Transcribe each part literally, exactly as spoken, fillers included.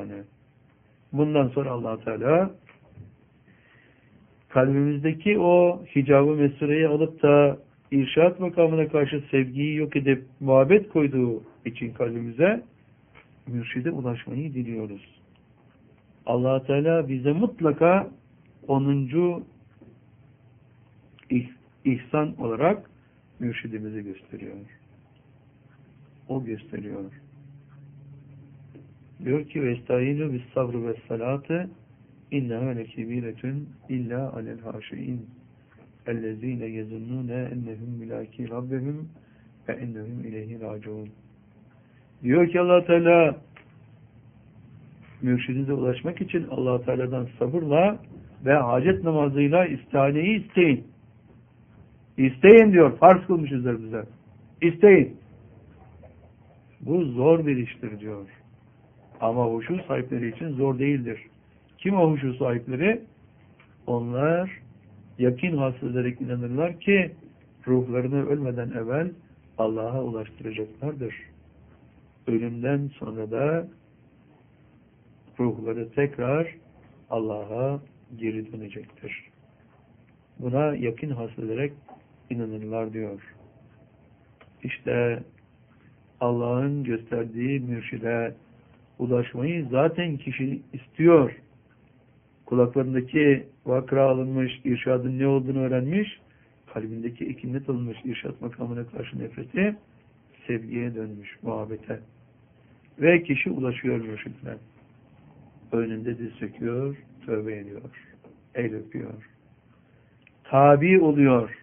imtihanı. Bundan sonra Allah Teala kalbimizdeki o hicab-ı mesureyi alıp da irşat makamına karşı sevgiyi yok edip muhabbet koyduğu için kalbimize mürşide ulaşmayı diliyoruz. Allah Teala bize mutlaka onuncu ihsan olarak mürşidimizi gösteriyor. O gösteriyor. Diyor ki vestailu bis sabru ve salate inneha lekebiretun illa alel haşiin ellezine yezunnune ennehum mülaki rabbehum ve ennehum ileyhi raciun. Diyor ki Allah Teala mürşidinize ulaşmak için Allah Teala'dan sabırla ve hacet namazıyla istihaneyi isteyin. İsteyin diyor. Farz kılmış üzerimize. İsteyin. Bu zor bir iştir diyor. Ama huşu sahipleri için zor değildir. Kim o huşu sahipleri? Onlar yakin hasıl ederek inanırlar ki ruhlarını ölmeden evvel Allah'a ulaştıracaklardır. Ölümden sonra da ruhları tekrar Allah'a geri dönecektir. Buna yakin hasıl ederek inanırlar diyor. İşte Allah'ın gösterdiği mürşide ulaşmayı zaten kişi istiyor. Kulaklarındaki vakra alınmış, irşadın ne olduğunu öğrenmiş, kalbindeki ekinlet alınmış irşad makamına karşı nefreti sevgiye dönmüş, muhabbete. Ve kişi ulaşıyor mürşidine. Önünde diz çöküyor, tövbe ediyor, el öpüyor. Tabi oluyor.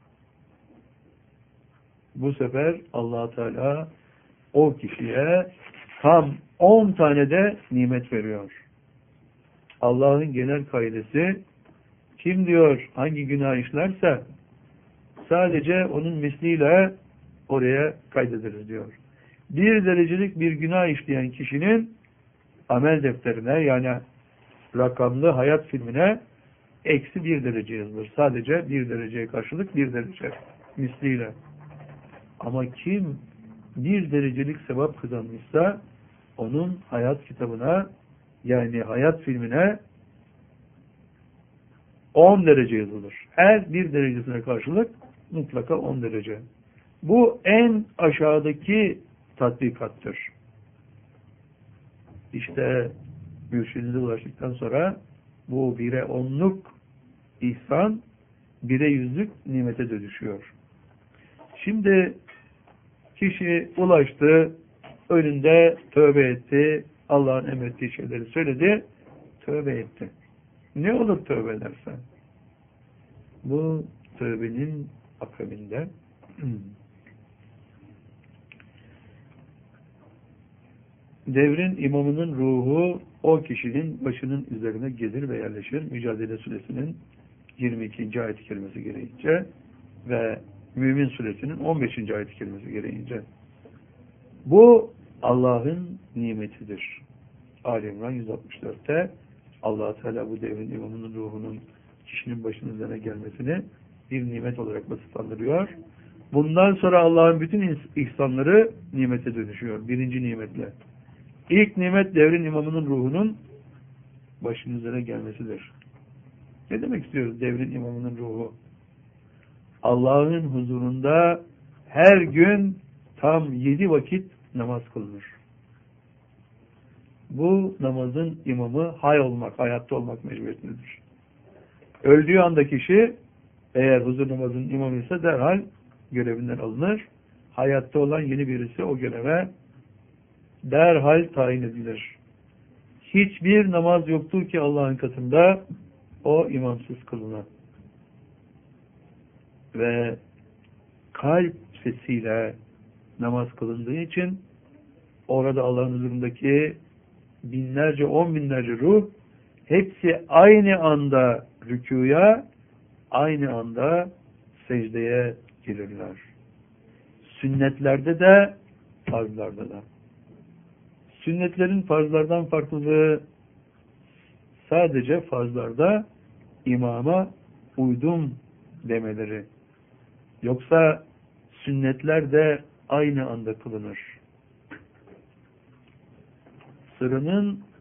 Bu sefer Allah Teala o kişiye tam on tane de nimet veriyor. Allah'ın genel kaidesi kim diyor hangi günah işlerse sadece onun misliyle oraya kaydederiz diyor. Bir derecelik bir günah işleyen kişinin amel defterine yani rakamlı hayat filmine eksi bir derece yazılır. Sadece bir dereceye karşılık bir derece misliyle. Ama kim bir derecelik sevap kazanmışsa onun hayat kitabına yani hayat filmine on derece yazılır. Her bir derecesine karşılık mutlaka on derece. Bu en aşağıdaki tatbikattır. İşte mürşidinize ulaştıktan sonra bu bire onluk ihsan bire yüzlük nimete dönüşüyor. Şimdi kişi ulaştı, önünde tövbe etti, Allah'ın emrettiği şeyleri söyledi, tövbe etti. Ne olur tövbe ederse? Bu tövbenin akabinde devrin imamının ruhu o kişinin başının üzerine gelir ve yerleşir. Mücadele Suresinin yirmi ikinci ayet-i kerimesi gereğince ve Mümin Suresinin on beşinci ayet-i kerimesi gereğince. Bu Allah'ın nimetidir. Ali İmran yüz altmış dörtte Allah Teala bu devrin imamının ruhunun kişinin başının üzerine gelmesini bir nimet olarak vasıflandırıyor. Bundan sonra Allah'ın bütün ihsanları nimete dönüşüyor. Birinci nimetle. İlk nimet devrin imamının ruhunun başının üzerine gelmesidir. Ne demek istiyoruz devrin imamının ruhu? Allah'ın huzurunda her gün tam yedi vakit namaz kılınır. Bu namazın imamı hay olmak, hayatta olmak mecburiyetindedir. Öldüğü anda kişi eğer huzur namazının imamı ise derhal görevinden alınır. Hayatta olan yeni birisi o göreve derhal tayin edilir. Hiçbir namaz yoktur ki Allah'ın katında o imamsız kılına. Ve kalp sesiyle namaz kılındığı için orada Allah'ın huzurundaki binlerce, on binlerce ruh hepsi aynı anda rükûya, aynı anda secdeye gelirler. Sünnetlerde de, farzlarda da. Sünnetlerin farzlardan farklılığı sadece farzlarda imama uydum demeleri. Yoksa sünnetler de aynı anda kılınır. Sırrının